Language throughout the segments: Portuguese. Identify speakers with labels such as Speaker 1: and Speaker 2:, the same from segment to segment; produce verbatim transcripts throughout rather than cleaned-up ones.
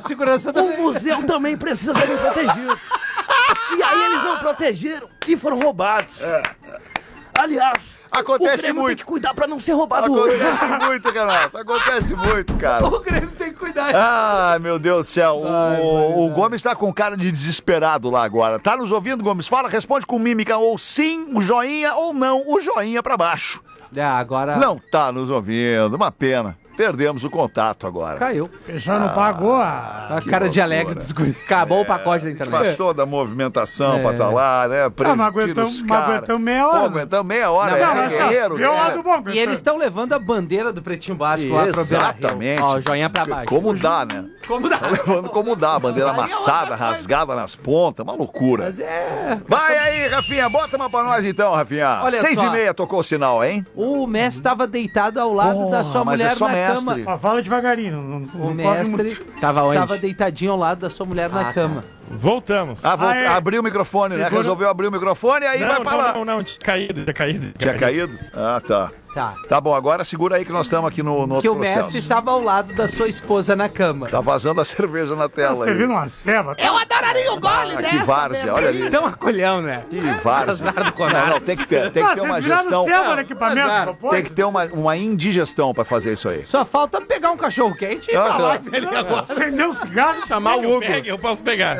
Speaker 1: segurança do...
Speaker 2: O museu também precisa ser protegido. E aí eles não protegeram e foram roubados. Aliás,
Speaker 3: Acontece
Speaker 2: o Grêmio
Speaker 3: muito.
Speaker 2: tem que cuidar pra não ser roubado hoje.
Speaker 3: Acontece muito, Renato. Acontece muito, cara.
Speaker 1: O Grêmio tem que cuidar.
Speaker 3: Ai, meu Deus do céu.
Speaker 1: Ai,
Speaker 3: o, o
Speaker 1: vai,
Speaker 3: Gomes tá com cara de desesperado lá agora. Tá nos ouvindo, Gomes? Fala, responde com mímica ou sim, o joinha ou não, o joinha pra baixo.
Speaker 1: É, agora...
Speaker 3: Não tá nos ouvindo, uma pena. Perdemos o contato agora.
Speaker 1: Caiu.
Speaker 4: O pessoal não pagou a...
Speaker 1: A cara de alegre dos guris. Acabou o pacote da internet.
Speaker 3: Faz toda a movimentação
Speaker 1: É.
Speaker 3: pra estar lá, né?
Speaker 4: Ah, mas aguentamos
Speaker 3: os
Speaker 4: mas
Speaker 3: cara.
Speaker 4: aguentamos meia
Speaker 3: Pô,
Speaker 4: hora.
Speaker 3: aguentamos meia hora,
Speaker 1: Não,
Speaker 3: é
Speaker 1: mas assim,
Speaker 3: guerreiro,
Speaker 4: Vê o
Speaker 3: né?
Speaker 4: lado bom,
Speaker 1: E eles estão levando a bandeira do Pretinho Básico lá pro Beira-Rio.
Speaker 3: Exatamente.
Speaker 5: Ó, joinha pra baixo.
Speaker 3: Como dá, né?
Speaker 1: Como dá?
Speaker 3: Tá levando como dá, a bandeira
Speaker 1: Aí é
Speaker 3: amassada,
Speaker 1: outra coisa.
Speaker 3: rasgada nas pontas, uma loucura.
Speaker 1: Mas é...
Speaker 3: Vai aí, Rafinha, bota uma pra nós então, Rafinha.
Speaker 1: Olha
Speaker 3: Seis
Speaker 1: só.
Speaker 3: e meia tocou o sinal, hein?
Speaker 1: O mestre estava deitado ao lado
Speaker 3: Porra,
Speaker 1: da sua
Speaker 3: mas
Speaker 1: mulher
Speaker 3: é só
Speaker 1: na
Speaker 3: mestre.
Speaker 1: cama.
Speaker 4: Ó, fala devagarinho, não, não,
Speaker 1: O
Speaker 4: não corre
Speaker 1: mestre
Speaker 4: muito.
Speaker 5: Tava onde?
Speaker 1: estava deitadinho ao lado da sua mulher na
Speaker 5: Ah,
Speaker 1: cama.
Speaker 6: Voltamos.
Speaker 3: Ah, vou
Speaker 4: Ah, é.
Speaker 3: abrir o microfone, né?
Speaker 4: Segura-
Speaker 3: Resolveu abrir o microfone e aí
Speaker 6: não,
Speaker 3: vai
Speaker 6: não,
Speaker 3: falar.
Speaker 6: não, não, tinha caído, tinha caído.
Speaker 3: Tinha caído? Ah, tá.
Speaker 1: Tá.
Speaker 3: Tá bom, agora segura aí que nós estamos aqui no, no
Speaker 1: Que
Speaker 3: outro
Speaker 1: o mestre
Speaker 3: processo.
Speaker 1: estava ao lado da sua esposa na cama.
Speaker 3: Tá vazando a cerveja na tela
Speaker 4: Você
Speaker 3: aí.
Speaker 4: viu numa ceva?
Speaker 1: Eu adoraria o gole
Speaker 3: Ah,
Speaker 1: dessa.
Speaker 3: que várzea, olha ali.
Speaker 5: Então acolhão, né?
Speaker 3: Que várzea. Não, não, tem que ter, tem que
Speaker 4: Ah,
Speaker 3: ter uma
Speaker 4: vocês viraram
Speaker 3: gestão.
Speaker 4: ceva no equipamento,
Speaker 5: azar.
Speaker 4: não pode?
Speaker 3: Tem que ter uma, uma indigestão pra fazer isso aí.
Speaker 1: Só falta pegar um cachorro quente e
Speaker 3: Ah,
Speaker 1: falar
Speaker 3: tá.
Speaker 1: com ele agora.
Speaker 4: Acendeu um cigarro,
Speaker 5: Chamar o
Speaker 6: Eu
Speaker 5: Hugo.
Speaker 6: pego, eu posso pegar.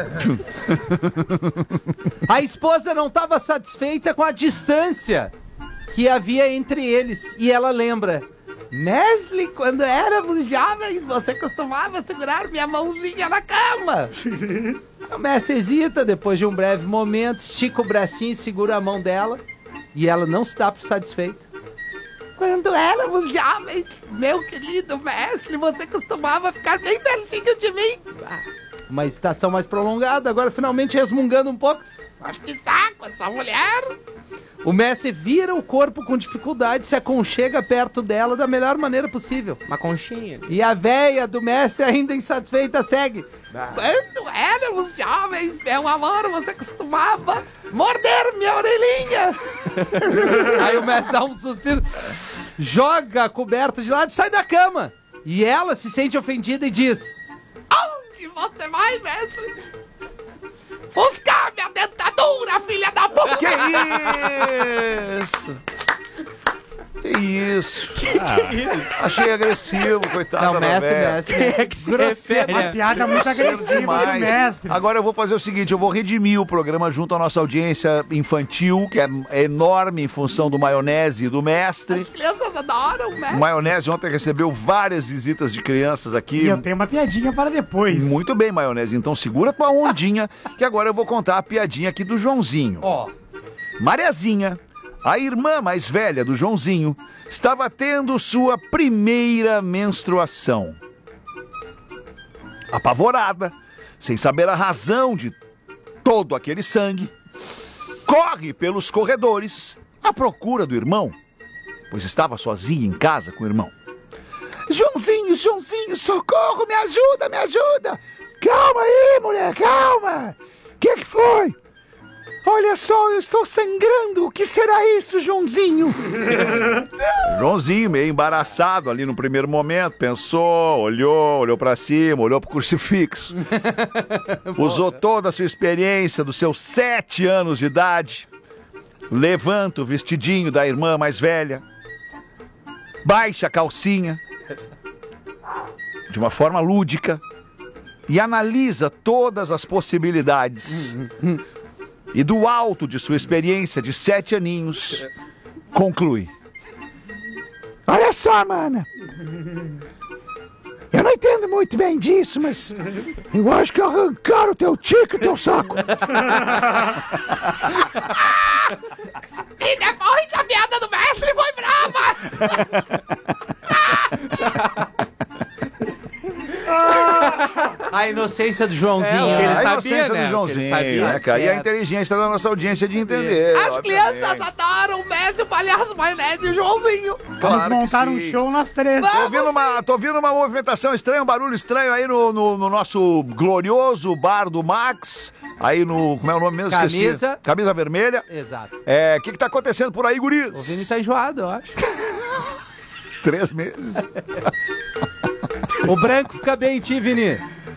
Speaker 1: A esposa não estava satisfeita com a distância que havia entre eles. E ela lembra: Mesli, quando éramos jovens, você costumava segurar minha mãozinha na cama. O Messi hesita, depois de um breve momento, estica o bracinho e segura a mão dela. E ela não se dá por satisfeita. Quando éramos jovens, meu querido Mesli, você costumava ficar bem pertinho de mim. Ah, uma estação mais prolongada, agora finalmente resmungando um pouco. Mas que saco essa mulher! O Messi vira o corpo com dificuldade, se aconchega perto dela da melhor maneira possível.
Speaker 5: Uma conchinha.
Speaker 1: E a véia do mestre, ainda insatisfeita, segue. Quando éramos jovens, meu amor, você costumava morder minha orelhinha. Aí o mestre dá um suspiro, joga a coberta de lado e sai da cama. E ela se sente ofendida e diz: Onde você vai, mestre? Buscar minha dentadura, filha da puta!
Speaker 3: Que isso? Que isso? Achei agressivo, coitado
Speaker 1: Não,
Speaker 3: da
Speaker 1: mestre,
Speaker 3: véia.
Speaker 1: mestre, mestre. Grosseiro.
Speaker 4: Uma piada muito agressiva do
Speaker 3: Demais.
Speaker 4: mestre.
Speaker 3: Agora eu vou fazer o seguinte, eu vou redimir o programa junto à nossa audiência infantil, que é enorme em função do maionese e do mestre.
Speaker 1: As crianças adoram o
Speaker 3: O
Speaker 1: mestre.
Speaker 3: maionese ontem recebeu várias visitas de crianças aqui.
Speaker 4: E eu tenho uma piadinha para depois.
Speaker 3: Muito bem, maionese. Então segura tua ondinha, que agora eu vou contar a piadinha aqui do Joãozinho.
Speaker 1: Ó,
Speaker 3: Mariazinha, a irmã mais velha do Joãozinho, estava tendo sua primeira menstruação. Apavorada, sem saber a razão de todo aquele sangue, corre pelos corredores à procura do irmão, pois estava sozinha em casa com o irmão. Joãozinho, Joãozinho, socorro, me ajuda, me ajuda. Calma aí, mulher, calma. O que que foi? Olha só, eu estou sangrando. O que será isso, Joãozinho? Joãozinho, meio embaraçado ali no primeiro momento, pensou, olhou, olhou pra cima, olhou pro crucifixo. Usou toda a sua experiência dos seus sete anos de idade. Levanta o vestidinho da irmã mais velha. Baixa a calcinha. De uma forma lúdica. E analisa todas as possibilidades. E do alto de sua experiência de sete aninhos, conclui. Olha só, mana. Eu não entendo muito bem disso, mas eu acho que arrancaram o teu tico e o teu saco.
Speaker 1: e depois a piada do mestre foi brava! A inocência do Joãozinho.
Speaker 5: É,
Speaker 1: ele
Speaker 3: a
Speaker 1: sabia,
Speaker 3: inocência
Speaker 1: né?
Speaker 3: do Joãozinho,
Speaker 1: Ele sabia,
Speaker 3: né, cara? E a
Speaker 1: certo.
Speaker 3: inteligência da nossa audiência de entender.
Speaker 1: As
Speaker 3: obviamente.
Speaker 1: crianças adoram o mestre, o palhaço, maionese e o Joãozinho.
Speaker 4: Vamos
Speaker 3: Claro que
Speaker 4: montar um
Speaker 3: sim.
Speaker 4: show nas três.
Speaker 3: Tô ouvindo, uma, tô ouvindo uma movimentação estranha, um barulho estranho aí no, no, no nosso glorioso bar do Max. Aí no. Como é o nome mesmo? Esqueci.
Speaker 1: Camisa.
Speaker 3: Camisa vermelha.
Speaker 1: Exato.
Speaker 3: É, o que que tá acontecendo por aí, guris?
Speaker 1: O Vini tá enjoado, eu acho.
Speaker 3: Três meses.
Speaker 1: O branco fica bem em ti, Vini.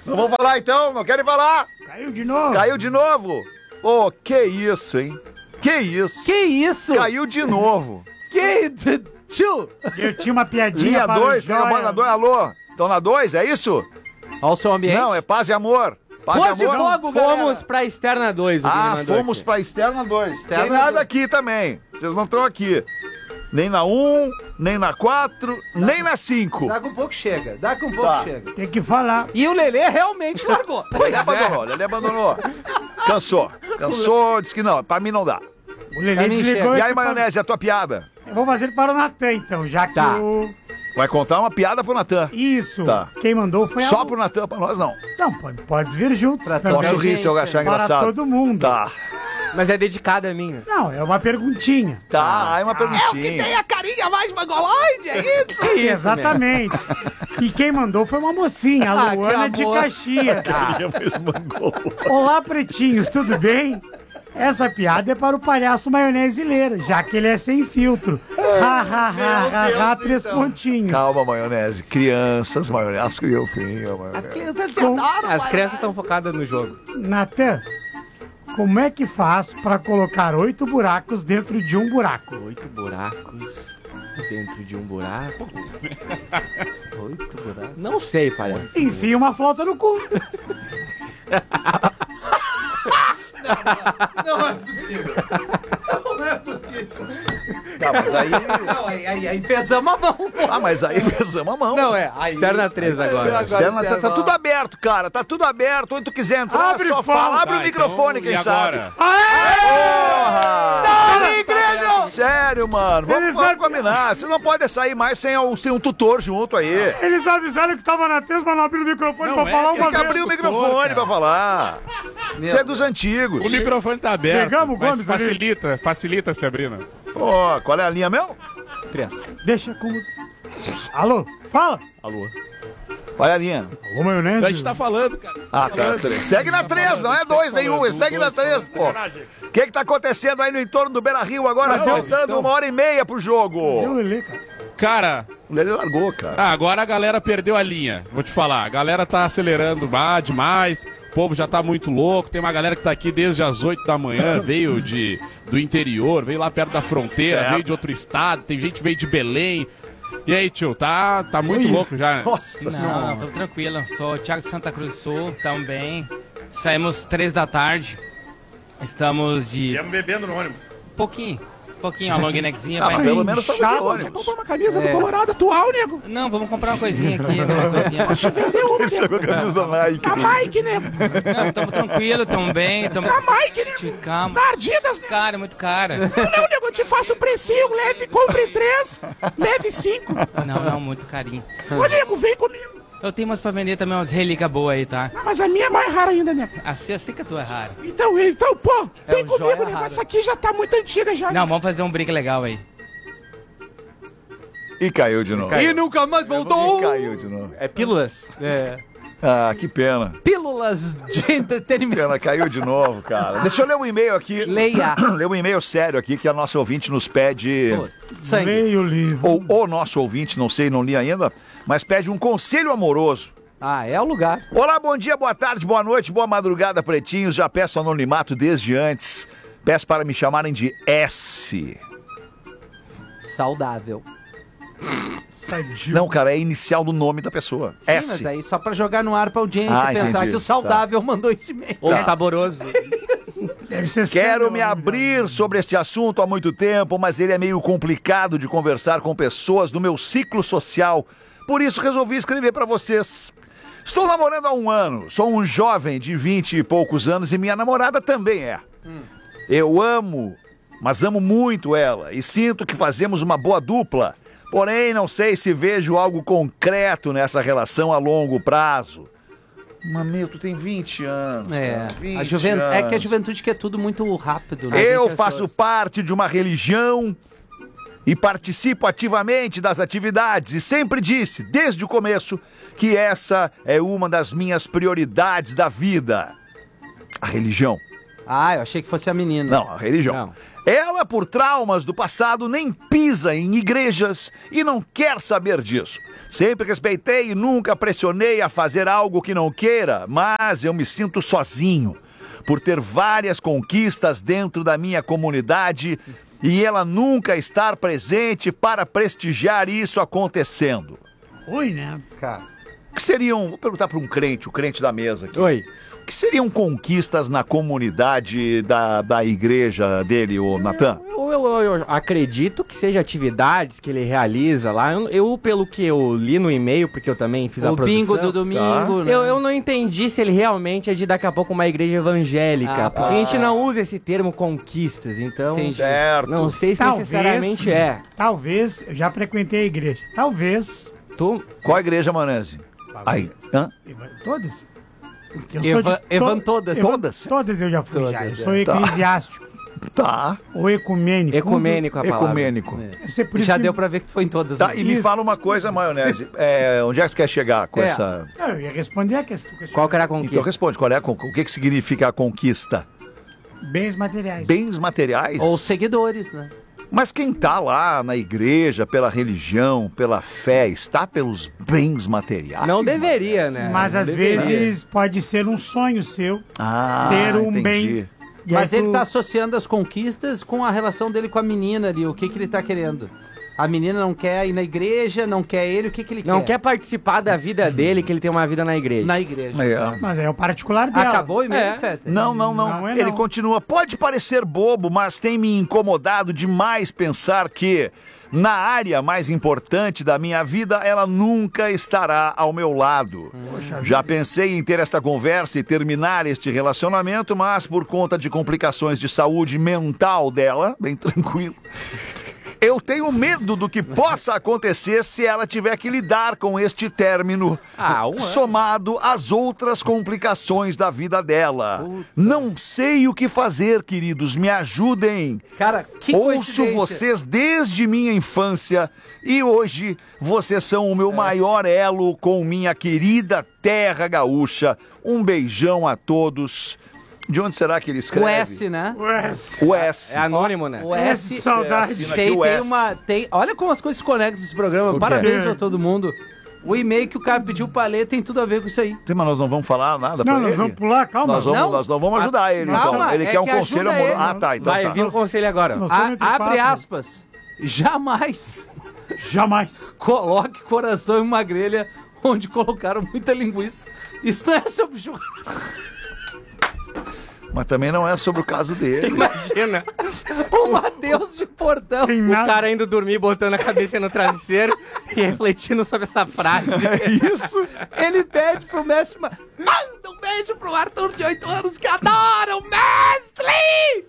Speaker 3: Não vão falar então? Não querem falar?
Speaker 4: Caiu de novo.
Speaker 3: Caiu de novo? Ô, que isso, hein? Que isso?
Speaker 1: Que isso?
Speaker 3: Caiu de novo.
Speaker 1: Que... Tio!
Speaker 4: Eu tinha uma piadinha
Speaker 3: Linha
Speaker 4: para
Speaker 3: dois,
Speaker 4: o
Speaker 3: tem
Speaker 4: Joia.
Speaker 3: uma dois, alô? Estão na dois, é isso?
Speaker 1: Olha o seu ambiente.
Speaker 3: Não, é paz e amor. Paz
Speaker 1: Pós
Speaker 3: e
Speaker 1: de
Speaker 3: amor.
Speaker 1: fogo, galera.
Speaker 5: Fomos pra Externa dois. o que ele
Speaker 3: Ah,
Speaker 5: mandou
Speaker 3: fomos
Speaker 5: aqui.
Speaker 3: pra Externa dois.
Speaker 1: Externa
Speaker 3: Tem nada
Speaker 1: dois.
Speaker 3: aqui também. Vocês não estão aqui. Nem na um, nem na quatro, nem na cinco.
Speaker 1: Dá com um pouco chega. Dá com um pouco
Speaker 3: Tá.
Speaker 1: chega.
Speaker 4: Tem que falar.
Speaker 1: E o Lelê realmente largou.
Speaker 3: Ele abandonou, ele abandonou. Cansou. Cansou, disse que não, pra mim não dá.
Speaker 4: O Lelê
Speaker 1: Pra mim
Speaker 4: desligou.
Speaker 3: E
Speaker 4: eu
Speaker 3: aí,
Speaker 4: que par-
Speaker 3: maionese, a tua piada?
Speaker 4: Eu vou fazer para o Natan, então, já que
Speaker 1: Tá.
Speaker 4: o...
Speaker 3: Vai contar uma piada pro Natan.
Speaker 4: Isso.
Speaker 3: Tá.
Speaker 4: Quem mandou foi a...
Speaker 3: Só pro Natan, pra nós não.
Speaker 4: Não, pode, pode vir junto.
Speaker 1: Pra
Speaker 4: também.
Speaker 3: Posso rir se eu achar
Speaker 4: Para
Speaker 3: engraçado.
Speaker 4: todo mundo.
Speaker 3: Tá.
Speaker 5: Mas é dedicada a mim. né?
Speaker 4: Não, é uma perguntinha.
Speaker 3: Tá, é uma perguntinha.
Speaker 1: a carinha mais mongoloide, é isso?
Speaker 4: Exatamente. E quem mandou foi uma mocinha, a
Speaker 1: Ah, que
Speaker 4: Luana de
Speaker 1: amor.
Speaker 4: Caxias. Olá, pretinhos, tudo bem? Essa piada é para o palhaço maionese-leira, já que ele é sem filtro. Ha, ha, ha, ha, ha,
Speaker 1: Deus,
Speaker 4: três
Speaker 1: então.
Speaker 4: pontinhos.
Speaker 3: Calma, maionese. Crianças, maionese. As criancinhas,
Speaker 1: As
Speaker 3: maionese.
Speaker 1: crianças te
Speaker 4: Com-
Speaker 1: adoram.
Speaker 5: As
Speaker 1: pai.
Speaker 5: crianças estão focadas no jogo.
Speaker 4: Natan, como é que faz para colocar oito buracos dentro de um buraco?
Speaker 5: Oito buracos dentro de um buraco. Oito buracos? Não sei, palhaço.
Speaker 4: Enfia uma flauta no cu.
Speaker 1: Não é possível. Não é possível.
Speaker 3: Tá, mas aí...
Speaker 1: Não, aí, aí, aí pesamos a mão, pô.
Speaker 3: Ah, mas aí pesamos a mão.
Speaker 1: Não, é. Aí,
Speaker 5: Externa três agora.
Speaker 3: Externa, tá, tá
Speaker 1: externa-
Speaker 3: tudo aberto, cara. Tá tudo aberto. Onde tu quiser entrar,
Speaker 4: Abre
Speaker 3: só
Speaker 4: fala.
Speaker 3: fala. Abre
Speaker 6: Tá,
Speaker 3: o microfone,
Speaker 6: então,
Speaker 3: quem
Speaker 6: e
Speaker 3: sabe.
Speaker 6: agora?
Speaker 3: Porra!
Speaker 1: Aí, Grêmio!
Speaker 3: Sério, mano. Vamos,
Speaker 4: Eles
Speaker 3: vamos
Speaker 4: sabem-
Speaker 3: combinar. Você não pode sair mais sem, um- sem um tutor junto aí.
Speaker 4: Eles avisaram que tava na testa, mas não abriram o microfone
Speaker 6: Não
Speaker 4: pra
Speaker 6: é,
Speaker 4: falar
Speaker 6: tem
Speaker 4: uma
Speaker 3: Tem que
Speaker 4: vez.
Speaker 3: abrir o
Speaker 6: tutor,
Speaker 3: microfone
Speaker 6: cara.
Speaker 3: pra falar.
Speaker 1: Meu
Speaker 3: Você é dos antigos.
Speaker 6: O microfone tá aberto.
Speaker 4: Pegamos o
Speaker 6: mas
Speaker 4: Gomes ali.
Speaker 6: facilita, facilita, Sabrina.
Speaker 3: Pô, qual é a linha meu?
Speaker 5: Três.
Speaker 4: Deixa como... Alô, fala.
Speaker 5: Alô.
Speaker 3: Qual é a linha?
Speaker 4: Alô, maionese.
Speaker 6: A gente tá falando, cara.
Speaker 3: Ah, tá. três. Segue na três, não é dois nenhum. Segue na três, pô. O que que tá acontecendo aí no entorno do Beira-Rio agora?
Speaker 6: Não, mas
Speaker 3: Faltando
Speaker 6: então-
Speaker 3: uma hora e meia pro
Speaker 4: Deu
Speaker 3: jogo.
Speaker 4: o Lelê, cara.
Speaker 6: Cara,
Speaker 3: O Lelê largou, cara.
Speaker 6: ah, agora a galera perdeu a linha. Vou te falar, a galera tá acelerando ah, demais. O povo já tá muito louco. Tem uma galera que tá aqui desde as oito da manhã, veio de, do interior, veio lá perto da fronteira,
Speaker 3: Certo.
Speaker 6: veio de outro estado. Tem gente que veio de Belém. E aí, tio, tá, tá muito
Speaker 4: Oi.
Speaker 6: louco já, né?
Speaker 3: Nossa senhora.
Speaker 7: Não, tô tranquilo. Sou o Thiago Santa Cruz do Sul, também. Saímos três da tarde. Estamos de
Speaker 6: Viemos bebendo no ônibus.
Speaker 7: pouquinho, pouquinho, a long neckzinha.
Speaker 3: Ah,
Speaker 7: vai-
Speaker 3: mas pelo menos tava de
Speaker 4: Chato.
Speaker 3: ônibus.
Speaker 6: uma camisa
Speaker 1: É.
Speaker 6: Colorado atual, nego.
Speaker 7: Não, vamos comprar uma coisinha aqui. Uma coisinha.
Speaker 3: Pegou a camisa da Nike.
Speaker 6: Mike, nego.
Speaker 7: Não, estamos tranquilos, estamos bem. Tamo...
Speaker 6: Mike, nego.
Speaker 7: De calma.
Speaker 6: Ardidas, nego.
Speaker 7: Cara, muito cara.
Speaker 6: Não, nego, eu te faço um precinho. Leve, compre três, leve cinco.
Speaker 7: Não, não, muito carinho.
Speaker 6: Ô, nego, vem comigo.
Speaker 7: Eu tenho umas pra vender também, umas relíquias boas aí, tá?
Speaker 6: Mas a minha é mais rara ainda, nego.
Speaker 7: Assim, eu sei que a tua é rara.
Speaker 6: Então, então, pô, vem
Speaker 1: o joia
Speaker 6: comigo, nego.
Speaker 1: rara.
Speaker 6: Essa aqui já tá muito antiga já.
Speaker 7: Não, vamos fazer um brinco legal aí.
Speaker 3: E caiu de novo.
Speaker 1: E nunca mais
Speaker 3: E
Speaker 1: voltou.
Speaker 3: caiu de novo.
Speaker 5: É pílulas?
Speaker 1: É.
Speaker 3: Ah, que pena.
Speaker 1: Pílulas de entretenimento.
Speaker 3: Pena, caiu de novo, cara. Deixa eu ler um e-mail aqui.
Speaker 1: Leia.
Speaker 3: Ler um e-mail sério aqui que a nossa ouvinte nos pede.
Speaker 1: Putz, sangue.
Speaker 4: Leia o livro.
Speaker 3: Ou o nosso ouvinte, não sei, não li ainda, mas pede um conselho amoroso.
Speaker 1: Ah, é o lugar.
Speaker 3: Olá, bom dia, boa tarde, boa noite, boa madrugada, pretinhos. Já peço anonimato desde antes. Peço para me chamarem de S.
Speaker 1: Saudável.
Speaker 4: Sadio.
Speaker 3: Não, cara, é inicial do nome da pessoa.
Speaker 1: Sim,
Speaker 3: S.
Speaker 1: mas aí só pra jogar no ar pra audiência
Speaker 3: Ah,
Speaker 1: pensar
Speaker 3: entendi.
Speaker 1: que o saudável mandou esse e-mail.
Speaker 5: Ou saboroso?
Speaker 4: Deve ser
Speaker 3: Quero
Speaker 4: sério,
Speaker 3: me
Speaker 4: né?
Speaker 3: abrir sobre este assunto há muito tempo, mas ele é meio complicado de conversar com pessoas do meu ciclo social. Por isso resolvi escrever para vocês. Estou namorando há um ano, sou um jovem de vinte e poucos anos e minha namorada também é. Eu amo, mas amo muito ela e sinto que fazemos uma boa dupla. Porém, não sei se vejo algo concreto nessa relação a longo prazo. Mas, meu, tu tem vinte anos.
Speaker 1: É,
Speaker 3: cara, vinte
Speaker 1: a juven... é que a
Speaker 3: anos.
Speaker 1: juventude quer tudo muito rápido, né?
Speaker 3: Eu
Speaker 1: Tem pessoas-
Speaker 3: faço parte de uma religião e participo ativamente das atividades e sempre disse, desde o começo, que essa é uma das minhas prioridades da vida. A religião.
Speaker 1: Ah, eu achei que fosse a menina.
Speaker 3: Não, a religião.
Speaker 5: Não.
Speaker 3: Ela, por traumas do passado, nem pisa em igrejas e não quer saber disso. Sempre respeitei e nunca pressionei a fazer algo que não queira, mas eu me sinto sozinho por ter várias conquistas dentro da minha comunidade e ela nunca estar presente para prestigiar isso acontecendo.
Speaker 4: Oi, né?
Speaker 1: Cara,
Speaker 3: O que seriam, vou perguntar para um crente, o crente da mesa aqui.
Speaker 5: Oi.
Speaker 3: O que seriam conquistas na comunidade da, da igreja dele, o Natan?
Speaker 5: Eu, eu- eu acredito que seja atividades que ele realiza lá. Eu, eu, pelo que eu li no e-mail, porque eu também fiz a
Speaker 1: o
Speaker 5: produção...
Speaker 1: bingo do domingo, né?
Speaker 5: Eu, eu não entendi se ele realmente é de daqui a pouco uma igreja evangélica.
Speaker 1: Ah,
Speaker 5: porque a gente não usa esse termo conquistas, então...
Speaker 1: Entendi.
Speaker 3: Certo.
Speaker 5: Não sei se
Speaker 4: Talvez,
Speaker 5: necessariamente é.
Speaker 4: Talvez, eu já frequentei a igreja. Talvez.
Speaker 5: Tu...
Speaker 3: Qual a igreja, Manese? Aí, hã?
Speaker 4: Todas? Eu
Speaker 1: Eva- Evan todas.
Speaker 4: Evan-
Speaker 3: Todas?
Speaker 4: Todas eu já fui
Speaker 1: Todas,
Speaker 4: já. Eu
Speaker 1: é.
Speaker 4: sou
Speaker 3: Tá.
Speaker 4: eclesiástico.
Speaker 3: Tá.
Speaker 4: Ou ecumênico.
Speaker 5: Ecumênico a palavra.
Speaker 3: Ecumênico.
Speaker 4: Eu sei por isso
Speaker 1: Já
Speaker 4: que-
Speaker 1: deu pra ver que tu foi em todas.
Speaker 3: Tá,
Speaker 1: né?
Speaker 3: e me
Speaker 4: Isso.
Speaker 3: fala uma coisa, Maionese. É, onde é que tu quer chegar com
Speaker 1: É.
Speaker 3: essa...
Speaker 4: Não, eu ia responder a questão.
Speaker 5: Qual que era a conquista?
Speaker 3: Então responde, qual é a con- o que, que significa a conquista?
Speaker 4: Bens materiais.
Speaker 3: Bens materiais?
Speaker 1: Ou seguidores, né?
Speaker 3: Mas quem tá lá na igreja, pela religião, pela fé, está pelos bens materiais?
Speaker 5: Não deveria, né?
Speaker 4: Mas
Speaker 5: Não
Speaker 4: às
Speaker 5: deveria.
Speaker 4: vezes pode ser um sonho seu.
Speaker 3: Ah,
Speaker 4: ter um
Speaker 3: entendi.
Speaker 4: bem. E
Speaker 1: Mas
Speaker 4: aí
Speaker 1: ele
Speaker 4: tu-
Speaker 1: tá associando as conquistas com a relação dele com a menina ali. O que que ele tá querendo? A menina não quer ir na igreja, não quer ele, o que que ele
Speaker 5: Não
Speaker 1: quer?
Speaker 5: quer participar da vida dele, que ele tem uma vida na igreja.
Speaker 1: Na igreja.
Speaker 3: É.
Speaker 4: Mas é o particular dela.
Speaker 1: Acabou o e-mail,
Speaker 5: É.
Speaker 1: Feta?
Speaker 3: Não, não, não.
Speaker 4: Não é
Speaker 3: Ele
Speaker 4: não.
Speaker 3: continua. Pode parecer bobo, mas tem me incomodado demais pensar que, na área mais importante da minha vida, ela nunca estará ao meu lado. Já pensei em ter esta conversa e terminar este relacionamento, mas por conta de complicações de saúde mental dela, bem tranquilo, eu tenho medo do que possa acontecer se ela tiver que lidar com este término,
Speaker 5: Ah, um ano.
Speaker 3: somado às outras complicações da vida dela. Não sei o que fazer, queridos, me ajudem.
Speaker 1: Cara, que
Speaker 3: Ouço
Speaker 1: coincidência.
Speaker 3: vocês desde minha infância e hoje vocês são o meu maior elo com minha querida terra gaúcha. Um beijão a todos. De onde será que ele escreve?
Speaker 1: O S, né?
Speaker 4: Ué,
Speaker 3: O S.
Speaker 5: É anônimo, né?
Speaker 1: O S.
Speaker 4: saudade.
Speaker 3: assina
Speaker 1: Tem,
Speaker 3: aqui o
Speaker 1: tem
Speaker 3: S.
Speaker 1: uma. Tem, olha como as coisas se conectam nesse programa.
Speaker 5: quê?
Speaker 1: Parabéns pra todo mundo. O e-mail que o cara pediu pra ler tem tudo a ver com isso aí.
Speaker 3: Sim, mas nós não vamos falar nada pra
Speaker 4: Não, nós
Speaker 3: ele?
Speaker 4: vamos pular, calma.
Speaker 3: Nós vamos,
Speaker 1: Não.
Speaker 3: nós não vamos ajudar ele,
Speaker 1: Calma,
Speaker 3: então. Ele
Speaker 1: é
Speaker 3: quer um
Speaker 1: que
Speaker 3: conselho
Speaker 1: ajuda
Speaker 3: amoroso.
Speaker 1: ele.
Speaker 3: Ah, tá, então
Speaker 5: Vai
Speaker 3: tá.
Speaker 5: vir o conselho agora.
Speaker 4: Nós
Speaker 1: A-
Speaker 4: estamos entre
Speaker 1: abre
Speaker 4: quatro.
Speaker 1: aspas. Jamais
Speaker 4: Jamais.
Speaker 1: coloque coração em uma grelha onde colocaram muita linguiça. Isso não é sobre churrasco.
Speaker 3: Mas também não é sobre o caso dele.
Speaker 5: Imagina.
Speaker 1: O Matheus de Portão.
Speaker 4: Tem
Speaker 5: O
Speaker 4: nada.
Speaker 5: cara indo dormir, botando a cabeça no travesseiro e refletindo sobre essa frase.
Speaker 3: Isso.
Speaker 1: Ele pede pro mestre. ma- Manda um beijo pro Arthur de oito anos que adora o mestre!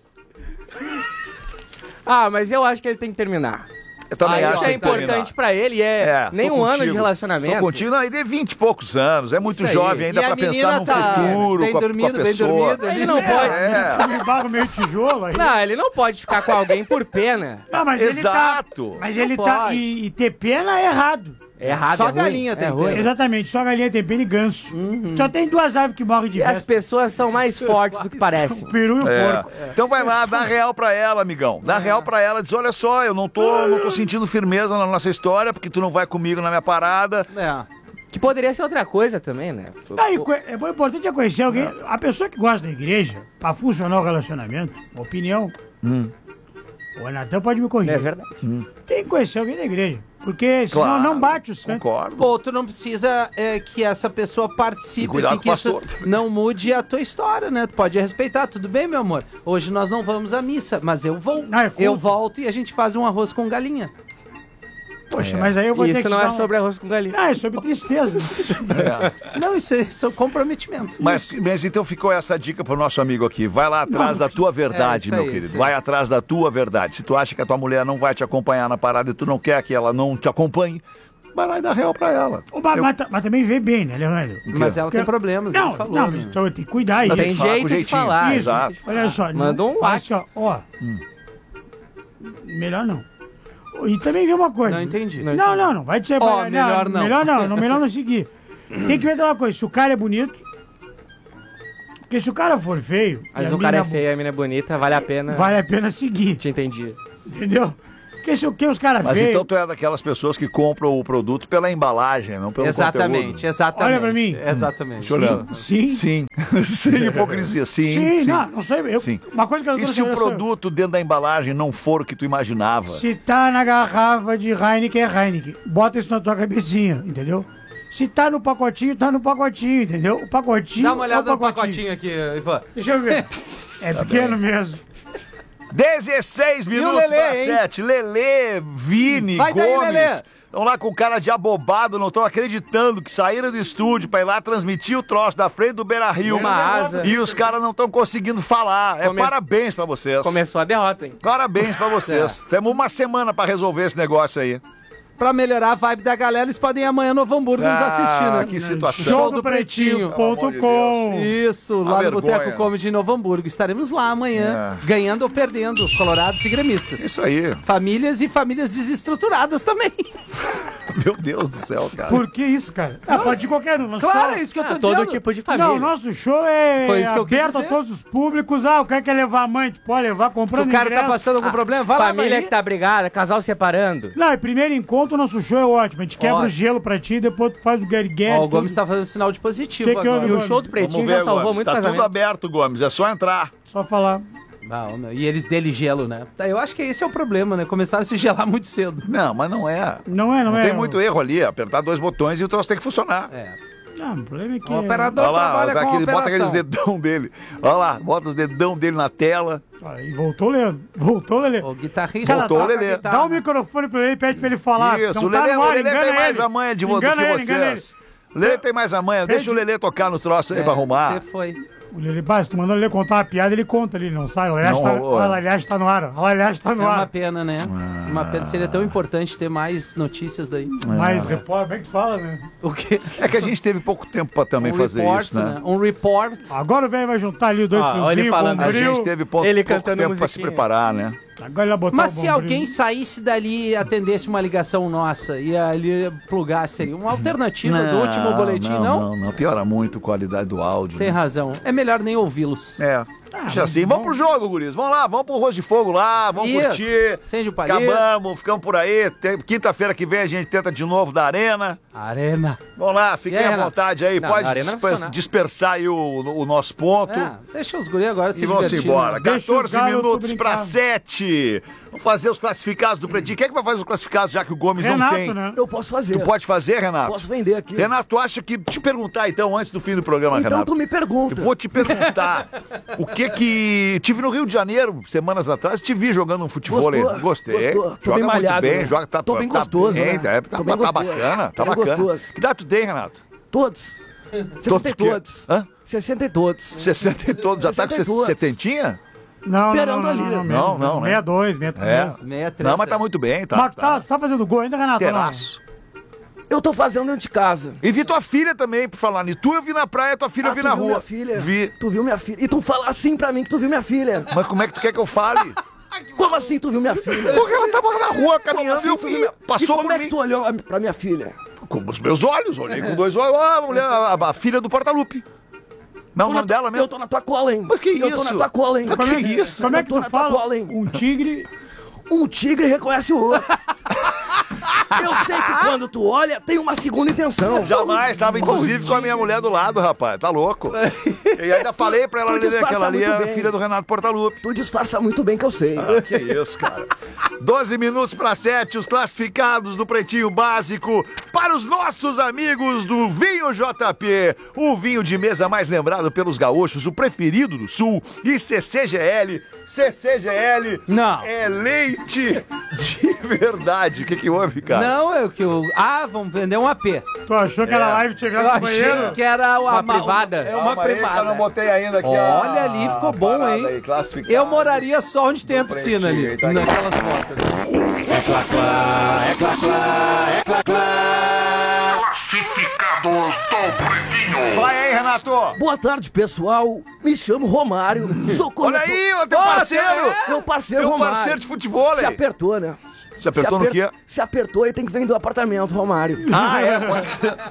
Speaker 5: Ah, mas eu acho que ele tem que terminar.
Speaker 3: Eu também
Speaker 1: Aí,
Speaker 3: acho
Speaker 5: Isso
Speaker 3: que
Speaker 5: é
Speaker 3: tem que terminar.
Speaker 5: importante pra ele, é,
Speaker 3: É,
Speaker 5: nem
Speaker 3: tô
Speaker 5: um ano de
Speaker 3: contigo.
Speaker 5: relacionamento.
Speaker 3: Tô contigo, não, ele tem vinte e poucos anos, é muito
Speaker 5: Isso aí.
Speaker 3: jovem ainda
Speaker 1: E a
Speaker 3: pra pensar
Speaker 1: menina
Speaker 3: no
Speaker 1: tá
Speaker 3: futuro,
Speaker 1: bem
Speaker 3: com a,
Speaker 1: dormido,
Speaker 3: com a
Speaker 1: bem
Speaker 3: pessoa.
Speaker 1: dormido ali.
Speaker 5: Ele não pode.
Speaker 3: É,
Speaker 4: Me barro meio tijolo aí.
Speaker 5: Não, ele não pode ficar com alguém por pena.
Speaker 4: Não, mas
Speaker 3: exato.
Speaker 4: ele tá. Mas ele
Speaker 5: Não
Speaker 4: tá.
Speaker 5: pode.
Speaker 4: E, e ter pena é errado.
Speaker 5: É errado,
Speaker 1: Só
Speaker 5: é ruim,
Speaker 1: galinha
Speaker 5: é
Speaker 1: tem
Speaker 5: ruim.
Speaker 1: pena.
Speaker 4: Exatamente, só galinha tem pena e ganso. Só tem duas aves que morrem de
Speaker 5: E as
Speaker 4: resto.
Speaker 5: pessoas são mais fortes do que parecem.
Speaker 4: O peru e o
Speaker 3: É.
Speaker 4: porco.
Speaker 3: Então vai lá, dá real pra ela, amigão. Dá real pra ela, diz, olha só, eu não tô, não tô sentindo firmeza na nossa história, porque tu não vai comigo na minha parada.
Speaker 1: É.
Speaker 5: Que poderia ser outra coisa também, né?
Speaker 4: Não, e co- é bom- importante é conhecer alguém. A pessoa que gosta da igreja, pra funcionar o relacionamento, opinião. O Renatão pode me corrigir.
Speaker 5: É verdade.
Speaker 4: Tem que conhecer alguém da igreja. Porque senão
Speaker 3: Claro,
Speaker 4: não bate o santo.
Speaker 3: Concordo.
Speaker 1: Ou tu não precisa é, que essa pessoa
Speaker 3: E
Speaker 1: participe,
Speaker 3: cuidado
Speaker 1: assim,
Speaker 3: com
Speaker 1: que
Speaker 3: o
Speaker 1: isso
Speaker 3: pastor também.
Speaker 1: não mude a tua história, né? Tu pode respeitar, tudo bem, meu amor? Hoje nós não vamos à missa, mas eu vou.
Speaker 4: Não, é culto.
Speaker 1: eu volto e a gente faz um arroz com galinha.
Speaker 4: Poxa, mas aí eu vou ter
Speaker 5: Isso
Speaker 4: que
Speaker 5: não
Speaker 4: dar
Speaker 5: é
Speaker 4: um-
Speaker 5: sobre arroz com galinha.
Speaker 4: Ah, é sobre tristeza.
Speaker 1: Não, isso é, isso é comprometimento.
Speaker 3: Mas, mas então ficou essa dica pro nosso amigo aqui. Vai lá atrás da tua verdade,
Speaker 1: É, isso
Speaker 3: meu
Speaker 1: aí,
Speaker 3: querido.
Speaker 1: isso aí.
Speaker 3: Vai atrás da tua verdade. Se tu acha que a tua mulher não vai te acompanhar na parada e tu não quer que ela não te acompanhe, vai lá e dá real pra ela.
Speaker 4: Ô, mas,
Speaker 3: Eu-
Speaker 4: mas, mas também vê bem, né, Leandro?
Speaker 1: Mas ela tem
Speaker 4: Porque-
Speaker 1: problemas,
Speaker 4: Não,
Speaker 1: ele falou.
Speaker 4: não,
Speaker 1: né?
Speaker 4: mas então eu tenho que cuidar aí.
Speaker 3: Não,
Speaker 5: Tem
Speaker 3: que falar com
Speaker 5: jeito de
Speaker 3: jeitinho.
Speaker 5: falar.
Speaker 4: Isso,
Speaker 3: Exato.
Speaker 4: olha só.
Speaker 5: Manda
Speaker 4: não
Speaker 5: um
Speaker 4: faz
Speaker 5: WhatsApp.
Speaker 4: assim, ó, ó. Melhor não. E também vê uma coisa.
Speaker 1: Não entendi.
Speaker 4: Não, não, não, vai te separar.
Speaker 1: Ó, melhor não.
Speaker 4: Melhor não, não, melhor não seguir. Tem que ver uma coisa, se o cara é bonito, Porque se o cara for feio...
Speaker 5: Às
Speaker 4: e a
Speaker 5: vezes o cara é
Speaker 4: mina-
Speaker 5: feio, a mina é bonita, vale a pena.
Speaker 4: Vale a pena seguir,
Speaker 5: Te entendi.
Speaker 4: entendeu? Porque se o que os caras
Speaker 3: Mas
Speaker 4: feios...
Speaker 3: então tu é daquelas pessoas que compram o produto pela embalagem, não pelo
Speaker 1: Exatamente,
Speaker 3: conteúdo.
Speaker 1: exatamente.
Speaker 4: Olha pra mim.
Speaker 1: Exatamente.
Speaker 3: Chorando.
Speaker 4: Sim.
Speaker 3: Sim. Sem hipocrisia. Sim,
Speaker 4: Sim,
Speaker 3: sim.
Speaker 4: não, não sei. Eu,
Speaker 3: Sim.
Speaker 4: Uma coisa que eu
Speaker 3: E
Speaker 4: tô
Speaker 3: se o
Speaker 4: querendo saber-
Speaker 3: produto dentro da embalagem não for o que tu imaginava?
Speaker 4: Se tá na garrafa de Heineken, é Heineken. Bota isso na tua cabecinha, entendeu? Se tá no pacotinho, tá no pacotinho, entendeu? O pacotinho.
Speaker 1: Dá uma olhada
Speaker 4: é o
Speaker 1: no pacotinho aqui, Ivan.
Speaker 4: Deixa eu ver. É pequeno mesmo.
Speaker 3: dezesseis minutos
Speaker 1: Lelê,
Speaker 3: para
Speaker 1: hein?
Speaker 3: sete. Lelê, Vini,
Speaker 1: Vai daí,
Speaker 3: Gomes.
Speaker 1: Lelê.
Speaker 3: Estão lá com cara de abobado, não estão acreditando que saíram do estúdio pra ir lá transmitir o troço da frente do Beira-Rio.
Speaker 5: Uma asa.
Speaker 3: E os caras não estão conseguindo falar. É
Speaker 5: Come-
Speaker 3: parabéns pra vocês.
Speaker 5: Começou a derrota, hein?
Speaker 3: Parabéns pra vocês. Temos uma semana pra resolver esse negócio aí.
Speaker 1: Pra melhorar a vibe da galera, eles podem ir amanhã no Novo Hamburgo nos assistir,
Speaker 3: Ah,
Speaker 1: né?
Speaker 3: que situação.
Speaker 1: Show do Pretinho.
Speaker 4: Ponto
Speaker 3: Pelo amor de
Speaker 4: com.
Speaker 1: Isso,
Speaker 3: A
Speaker 1: lá no
Speaker 3: vergonha.
Speaker 1: Boteco Comedy em Novo Hamburgo. Estaremos lá amanhã,
Speaker 3: É.
Speaker 1: ganhando ou perdendo, colorados e gremistas.
Speaker 3: Isso aí.
Speaker 1: Famílias e famílias desestruturadas também.
Speaker 3: Meu Deus do céu, cara.
Speaker 4: Por que isso, cara? Ah, pode ir qualquer um. Nosso
Speaker 1: Claro,
Speaker 4: show-
Speaker 1: é isso que eu tô
Speaker 5: Ah, todo
Speaker 1: dizendo.
Speaker 5: tipo de família.
Speaker 4: Não, o nosso show é
Speaker 1: Foi isso que eu quis
Speaker 4: aberto a
Speaker 1: dizer.
Speaker 4: todos os públicos. Ah, o cara quer levar a mãe, tu pode levar comprando
Speaker 1: O cara tá
Speaker 4: ingresso.
Speaker 1: passando algum problema? Vai lá,
Speaker 5: Família
Speaker 1: vai
Speaker 5: que tá brigada, casal separando.
Speaker 4: Não, em primeiro encontro, o nosso show é ótimo. A gente quebra o
Speaker 1: Ótimo.
Speaker 4: gelo pra ti, depois tu faz o Gary Gary.
Speaker 1: Ó, o Gomes tá fazendo sinal de positivo
Speaker 4: Que que
Speaker 1: agora.
Speaker 4: houve,
Speaker 5: E o
Speaker 4: Gomes?
Speaker 5: show do Pretinho
Speaker 3: Vamos
Speaker 5: já
Speaker 3: ver,
Speaker 5: salvou
Speaker 3: Gomes.
Speaker 5: muito
Speaker 3: Tá tudo
Speaker 5: casamento.
Speaker 3: aberto, Gomes. É só entrar.
Speaker 4: Só falar.
Speaker 1: Não, não. E eles dele gelo, né? Tá, eu acho que esse é o problema, né? Começaram a se gelar muito cedo.
Speaker 3: Não, mas não é.
Speaker 4: Não é, não,
Speaker 3: Não
Speaker 4: é.
Speaker 3: tem muito erro ali. Apertar dois botões e o troço tem que funcionar.
Speaker 1: É.
Speaker 4: Não, o problema é que...
Speaker 1: O operador
Speaker 3: Olha lá,
Speaker 1: trabalha com
Speaker 3: aquele,
Speaker 1: operação.
Speaker 3: bota aqueles dedão dele. Olha lá, bota os dedão dele na tela.
Speaker 4: Aí voltou o Leandro. Voltou o Lelê.
Speaker 1: O guitarrista
Speaker 3: Voltou o
Speaker 1: toca
Speaker 3: Lelê.
Speaker 1: guitarra.
Speaker 4: Dá o microfone pra ele e pede pra ele falar.
Speaker 3: Isso,
Speaker 4: Não
Speaker 3: o
Speaker 4: tá
Speaker 3: Lelê,
Speaker 4: no ar,
Speaker 3: o Lelê
Speaker 4: engana
Speaker 3: tem mais
Speaker 4: ele.
Speaker 3: a manha de vo- do
Speaker 4: Engana
Speaker 3: que
Speaker 4: ele, engana ele.
Speaker 3: vocês. O Lelê tem mais a manha. Deixa o Lelê tocar no troço aí
Speaker 1: É,
Speaker 3: pra arrumar.
Speaker 1: Você foi.
Speaker 4: O Lelê, bah, se tu mandou ele contar uma piada, ele conta ali, não sai. O Aliás
Speaker 3: Não
Speaker 4: tá,
Speaker 3: rolou,
Speaker 4: o
Speaker 3: é.
Speaker 4: Aliás tá no ar. O Aliás tá
Speaker 1: É
Speaker 4: no
Speaker 1: uma
Speaker 4: ar.
Speaker 1: pena, né? Uma pena. Seria tão importante ter mais notícias daí.
Speaker 4: Mas repórter, como é que tu fala, né?
Speaker 1: O quê?
Speaker 3: É que a gente teve pouco tempo pra também
Speaker 1: um
Speaker 3: fazer
Speaker 1: report,
Speaker 3: isso, né?
Speaker 1: Um report.
Speaker 4: Agora o velho vai juntar ali os dois
Speaker 5: Ah, olha ele
Speaker 4: fiozinhos,
Speaker 5: falando.
Speaker 3: A
Speaker 4: bombril.
Speaker 3: gente teve pouco,
Speaker 5: Ele
Speaker 3: pouco
Speaker 5: cantando
Speaker 3: tempo pra se
Speaker 5: musiquinha.
Speaker 3: preparar, né?
Speaker 4: Agora ele vai botar
Speaker 1: Mas
Speaker 4: o
Speaker 1: se
Speaker 4: bombril.
Speaker 1: alguém saísse dali e atendesse uma ligação nossa e ali plugasse, seria uma alternativa do último boletim, não?
Speaker 3: Não, não, piora muito a qualidade do áudio.
Speaker 1: Tem
Speaker 3: né?
Speaker 1: razão. É melhor nem ouvi-los.
Speaker 3: É. Deixa assim, vamos pro jogo, guris. Vamos lá, vamos pro Rosto de Fogo lá, vamos
Speaker 1: Isso.
Speaker 3: curtir.
Speaker 1: Acende o palito.
Speaker 3: Acabamos, ficamos por aí. Tem- Quinta-feira que vem a gente tenta de novo da Arena.
Speaker 1: Arena.
Speaker 3: Vamos lá, fiquem
Speaker 1: E aí,
Speaker 3: à
Speaker 1: Renato?
Speaker 3: vontade aí.
Speaker 5: Não,
Speaker 3: Pode
Speaker 5: na Arena vai
Speaker 3: disper-
Speaker 5: funcionar.
Speaker 3: dispersar aí o, o nosso ponto.
Speaker 1: É, deixa os guri agora se
Speaker 3: E vamos
Speaker 1: divertindo.
Speaker 3: embora.
Speaker 4: Deixa os
Speaker 3: quatorze
Speaker 4: garotos
Speaker 3: minutos
Speaker 4: brincar.
Speaker 3: pra sete. Vamos fazer os classificados do Pretinho. Quem é que vai fazer os classificados, já que o Gomes não
Speaker 4: Renato,
Speaker 3: tem?
Speaker 4: né?
Speaker 2: Eu posso fazer.
Speaker 3: Tu pode fazer, Renato?
Speaker 2: Posso vender aqui.
Speaker 3: Renato, tu acha que... Te perguntar, então, antes do fim do programa,
Speaker 2: Então
Speaker 3: Renato.
Speaker 2: tu me
Speaker 3: Eu
Speaker 2: pergunta.
Speaker 3: vou te perguntar o que que... Tive no Rio de Janeiro, semanas atrás, te vi jogando um futebol.
Speaker 2: Gostou?
Speaker 3: Gostei.
Speaker 2: Gostou. Tô
Speaker 3: Joga
Speaker 2: bem malhado,
Speaker 3: muito bem,
Speaker 2: né?
Speaker 3: joga... Tá,
Speaker 2: Tô bem
Speaker 3: tá
Speaker 2: gostoso,
Speaker 3: bem,
Speaker 2: né?
Speaker 3: é, tá,
Speaker 2: Tô bem
Speaker 3: tá
Speaker 2: gostoso.
Speaker 3: bacana, tá
Speaker 2: Bem
Speaker 3: bacana.
Speaker 2: gostoso.
Speaker 3: Que idade tu tem, Renato?
Speaker 2: Todos. sessenta e
Speaker 3: que-
Speaker 2: todos.
Speaker 3: Hã?
Speaker 2: sessenta e todos.
Speaker 3: sessenta e todos. Já tá com
Speaker 2: sessenta e todos.
Speaker 3: setentinha?
Speaker 4: Não, não,
Speaker 2: Esperando
Speaker 4: não,
Speaker 2: ali.
Speaker 4: não, não,
Speaker 3: Não, não, né?
Speaker 4: sessenta e dois, sessenta e
Speaker 3: É.
Speaker 4: três.
Speaker 1: sessenta e três,
Speaker 3: Não, mas
Speaker 1: é.
Speaker 3: tá muito bem, tá.
Speaker 4: Mas tu tá, tu tá fazendo gol ainda, Renato? ou não?
Speaker 3: Terraço.
Speaker 2: Eu tô fazendo dentro de casa.
Speaker 3: E vi tua filha também, por falar nisso. Tu eu vi na praia, tua filha eu
Speaker 2: Ah,
Speaker 3: vi
Speaker 2: tu
Speaker 3: na
Speaker 2: viu
Speaker 3: rua.
Speaker 2: minha filha?
Speaker 3: Vi.
Speaker 2: Tu viu minha filha? E tu fala assim pra mim que tu viu minha filha.
Speaker 3: Mas como é que tu quer que eu fale?
Speaker 2: Como assim tu viu minha filha?
Speaker 3: Porque ela tava na rua
Speaker 2: Como
Speaker 3: caminhando
Speaker 2: assim
Speaker 3: e eu
Speaker 2: tu viu
Speaker 3: vi.
Speaker 2: minha...
Speaker 3: Passou
Speaker 2: e como
Speaker 3: por
Speaker 2: é
Speaker 3: mim.
Speaker 2: que tu olhou a- pra minha filha?
Speaker 3: Com os meus olhos, olhei com dois olhos. Ó, a mulher, a, a filha do Porta-Lupe. Não, o
Speaker 2: Tô
Speaker 3: nome
Speaker 2: na-
Speaker 3: dela mesmo.
Speaker 2: Eu tô na tua cola, hein?
Speaker 3: Mas que
Speaker 2: Eu tô
Speaker 3: isso?
Speaker 2: na tua cola, hein?
Speaker 3: Mas
Speaker 4: Como é
Speaker 3: que
Speaker 4: que,
Speaker 3: isso?
Speaker 4: como é
Speaker 2: Eu
Speaker 4: que
Speaker 2: tô
Speaker 4: tu
Speaker 2: na tua
Speaker 4: fala?
Speaker 2: cola, hein?
Speaker 4: Um tigre...
Speaker 2: Um tigre reconhece o outro. Eu sei que quando tu olha, tem uma segunda intenção.
Speaker 3: Jamais, tava inclusive com a minha mulher do lado, rapaz. Tá louco. E ainda falei pra ela
Speaker 2: Tu
Speaker 3: ali,
Speaker 2: disfarça
Speaker 3: aquela ali é
Speaker 2: muito
Speaker 3: a
Speaker 2: bem.
Speaker 3: filha do Renato Portaluppi.
Speaker 2: Tu disfarça muito bem que eu sei.
Speaker 3: Ah, que isso, cara. doze minutos para sete, os classificados do Pretinho Básico para os nossos amigos do Vinho J P. O vinho de mesa mais lembrado pelos gaúchos, o preferido do Sul. E C C G L. C C G L
Speaker 1: Não.
Speaker 3: é leite de verdade. O que que houve, cara?
Speaker 1: Não, é o que eu... Ah, vamos vender um A P.
Speaker 4: Tu achou que era
Speaker 3: É.
Speaker 4: live chegando
Speaker 1: Eu
Speaker 4: no
Speaker 1: achei
Speaker 4: banheiro?
Speaker 1: que era
Speaker 5: Uma
Speaker 1: ma-
Speaker 5: privada?
Speaker 1: É uma
Speaker 3: Calma aí, que
Speaker 1: privada.
Speaker 3: eu não botei ainda aqui.
Speaker 1: Olha
Speaker 3: a-
Speaker 1: ali, ficou
Speaker 3: a
Speaker 1: bom,
Speaker 3: parada
Speaker 1: hein?
Speaker 3: aí, classificado.
Speaker 1: Eu moraria só onde tem a piscina
Speaker 3: Pretinho,
Speaker 1: ali,
Speaker 3: aí, tá aqui.
Speaker 1: naquelas fotos.
Speaker 8: Classificados do Pretinho.
Speaker 3: Vai aí, Renato.
Speaker 2: Boa tarde, pessoal. Me chamo Romário. Sou
Speaker 3: Olha
Speaker 2: corretor-
Speaker 3: aí, o teu
Speaker 1: Ó,
Speaker 3: parceiro.
Speaker 1: é?
Speaker 2: Meu parceiro
Speaker 3: Teu
Speaker 2: Romário.
Speaker 3: parceiro de futebol,
Speaker 2: Se
Speaker 3: hein?
Speaker 2: apertou, né?
Speaker 3: Se apertou
Speaker 2: se
Speaker 3: no quê?
Speaker 2: Se apertou e tem que vender o apartamento, Romário.
Speaker 3: Ah, é? Pode...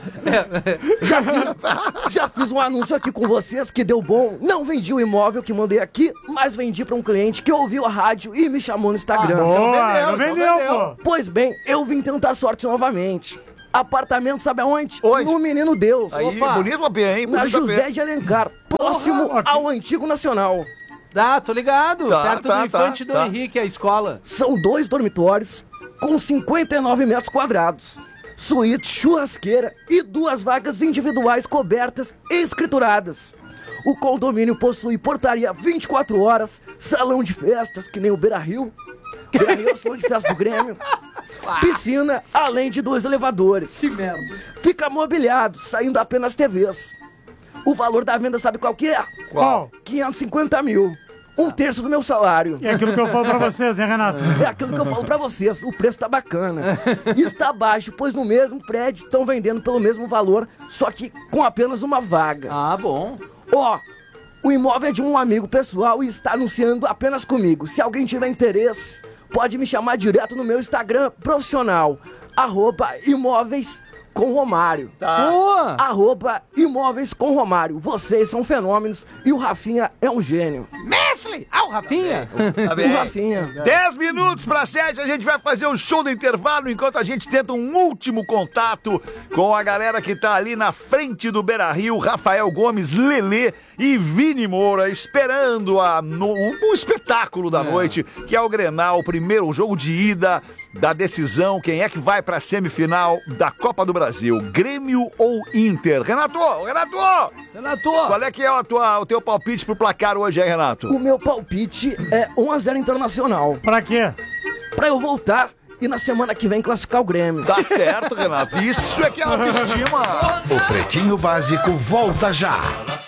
Speaker 2: já, fiz, já fiz um anúncio aqui com vocês que deu bom. Não vendi o imóvel que mandei aqui, mas vendi pra um cliente que ouviu a rádio e me chamou no Instagram.
Speaker 4: Ah, boa,
Speaker 1: vendeu,
Speaker 4: não vendeu,
Speaker 1: então vendeu.
Speaker 4: pô.
Speaker 2: Pois bem, eu vim tentar sorte novamente. Apartamento, sabe aonde?
Speaker 3: Onde?
Speaker 2: No Menino Deus.
Speaker 3: Aí,
Speaker 1: Opa.
Speaker 3: bonito a pé, hein?
Speaker 2: Na
Speaker 3: Bonito a pé.
Speaker 2: José de Alencar, próximo
Speaker 4: Porra, aqui.
Speaker 2: ao Antigo Nacional.
Speaker 1: Ah, tô ligado.
Speaker 3: Tá,
Speaker 1: Perto
Speaker 3: tá,
Speaker 1: do Infante
Speaker 3: tá,
Speaker 1: do
Speaker 3: tá.
Speaker 1: Henrique, a escola.
Speaker 2: São dois dormitórios com cinquenta e nove metros quadrados, suíte, churrasqueira e duas vagas individuais cobertas e escrituradas. O condomínio possui portaria vinte e quatro horas, salão de festas, que nem o Beira Rio, Beira Rio é o salão de festa do Grêmio, piscina, além de dois elevadores.
Speaker 1: Que merda.
Speaker 2: Fica mobiliado, saindo apenas T Vs. O valor da venda sabe qual que é?
Speaker 4: Qual?
Speaker 2: quinhentos e cinquenta mil. Um terço do meu salário.
Speaker 4: É aquilo que eu falo pra vocês, né, Renato?
Speaker 2: É aquilo que eu falo pra vocês, o preço tá bacana. E está baixo, pois no mesmo prédio estão vendendo pelo mesmo valor, só que com apenas uma vaga.
Speaker 1: Ah, bom.
Speaker 2: Ó, o imóvel é de um amigo pessoal e está anunciando apenas comigo. Se alguém tiver interesse, pode me chamar direto no meu Instagram profissional, arroba imóveis com Romário.
Speaker 1: Boa.
Speaker 2: Arroba imóveis com Romário. Vocês são fenômenos e o Rafinha é um gênio.
Speaker 1: Mestre! Ah, o Rafinha.
Speaker 3: Tá
Speaker 2: O
Speaker 3: bem.
Speaker 2: Rafinha.
Speaker 3: Dez minutos para sete, a gente vai fazer um show do intervalo enquanto a gente tenta um último contato com a galera que tá ali na frente do Beira Rio, Rafael Gomes, Lelê e Vini Moura, esperando a no, o espetáculo da noite, que é o Grenal, o primeiro jogo de ida da decisão, quem é que vai pra semifinal da Copa do Brasil, Grêmio ou Inter? Renato, Renato,
Speaker 1: Renato.
Speaker 3: qual é que é a tua, o teu palpite pro placar hoje aí, Renato?
Speaker 2: O meu palpite é um a zero Internacional.
Speaker 4: Pra quê?
Speaker 2: Pra eu voltar e na semana que vem classificar o Grêmio.
Speaker 3: Tá certo, Renato. Isso é que é autoestima.
Speaker 9: O Pretinho Básico volta já.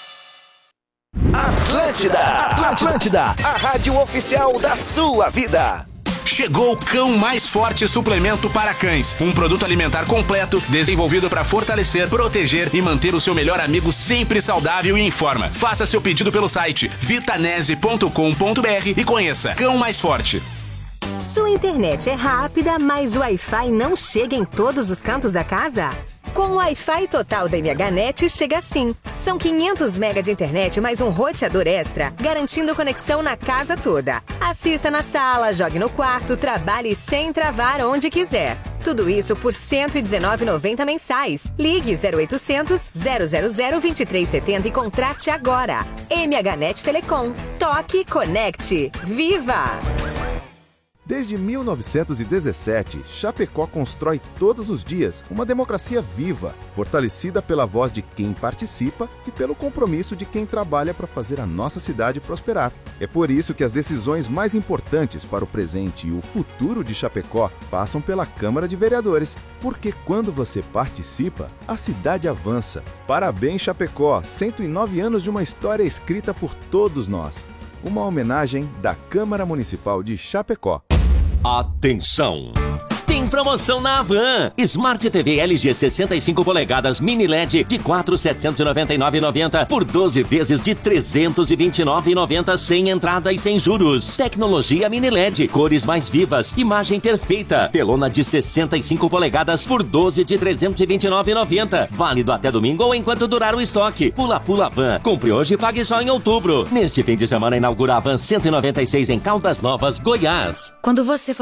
Speaker 9: Atlântida, Atlântida, a rádio oficial da sua vida. Chegou o Cão Mais Forte Suplemento para Cães. Um produto alimentar completo, desenvolvido para fortalecer, proteger e manter o seu melhor amigo sempre saudável e em forma. Faça seu pedido pelo site vitanese ponto com ponto br e conheça Cão Mais Forte.
Speaker 10: Sua internet é rápida, mas o Wi-Fi não chega em todos os cantos da casa? Com o Wi-Fi total da M H Net chega assim. São quinhentos megabytes de internet mais um roteador extra, garantindo conexão na casa toda. Assista na sala, jogue no quarto, trabalhe sem travar onde quiser. Tudo isso por cento e dezenove reais e noventa centavos mensais. Ligue zero oitocentos, zero zero zero, vinte e três setenta e contrate agora. M H Net Telecom. Toque, conecte. Viva!
Speaker 11: Desde mil novecentos e dezessete, Chapecó constrói todos os dias uma democracia viva, fortalecida pela voz de quem participa e pelo compromisso de quem trabalha para fazer a nossa cidade prosperar. É por isso que as decisões mais importantes para o presente e o futuro de Chapecó passam pela Câmara de Vereadores, porque quando você participa, a cidade avança. Parabéns, Chapecó! cento e nove anos de uma história escrita por todos nós. Uma homenagem da Câmara Municipal de Chapecó.
Speaker 12: Atenção! Tem promoção na Havan. Smart T V L G sessenta e cinco polegadas Mini L E D de quatro mil setecentos e noventa e nove reais e noventa centavos por doze vezes de trezentos e vinte e nove reais e noventa centavos sem entrada e sem juros. Tecnologia Mini L E D, cores mais vivas, imagem perfeita. Telona de sessenta e cinco polegadas por doze de trezentos e vinte e nove reais e noventa centavos. Válido até domingo ou enquanto durar o estoque. Pula Pula Havan. Compre hoje e pague só em outubro. Neste fim de semana inaugura a Havan cento e noventa e seis em Caldas Novas, Goiás.
Speaker 13: Quando você for